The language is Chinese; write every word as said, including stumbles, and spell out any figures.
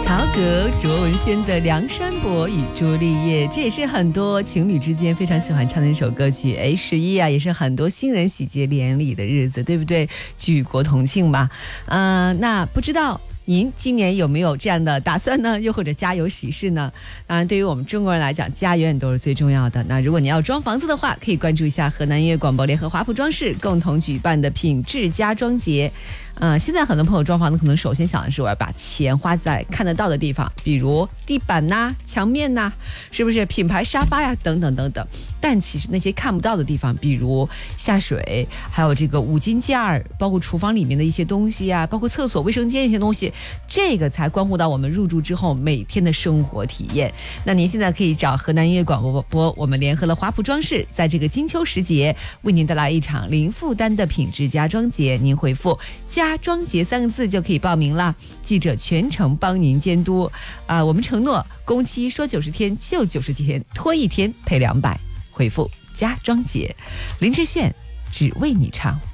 曹格、卓文萱的《梁山伯与朱丽叶》，这也是很多情侣之间非常喜欢唱的一首歌曲。哎，十一啊，也是很多新人喜结连理的日子，对不对？举国同庆嘛。呃，那不知道您今年有没有这样的打算呢？又或者家有喜事呢？当然，对于我们中国人来讲，家永远都是最重要的。那如果你要装房子的话，可以关注一下河南音乐广播联合华普装饰共同举办的品质家装节。呃，现在很多朋友装房子，可能首先想的是我要把钱花在看得到的地方，比如地板呐、啊、墙面呐、啊，是不是品牌沙发呀，等等等等。但其实那些看不到的地方，比如下水，还有这个五金件，包括厨房里面的一些东西啊，包括厕所、卫生间一些东西，这个才关乎到我们入住之后每天的生活体验。那您现在可以找河南音乐广播，我们联合了华普装饰，在这个金秋时节，为您带来一场零负担的品质家装节。您回复家装节三个字就可以报名了，记者全程帮您监督。啊、呃，我们承诺工期说九十天就九十天，拖一天赔两百。回复家装节，林志炫只为你唱。